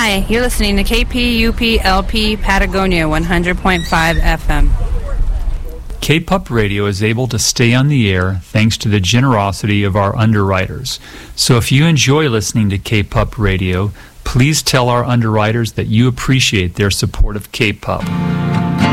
Hi, you're listening to KPUP-LP Patagonia 100.5 FM. K-Pup Radio is able to stay on the air thanks to the generosity of our underwriters. So if you enjoy listening to K-Pup Radio, please tell our underwriters that you appreciate their support of K-Pup.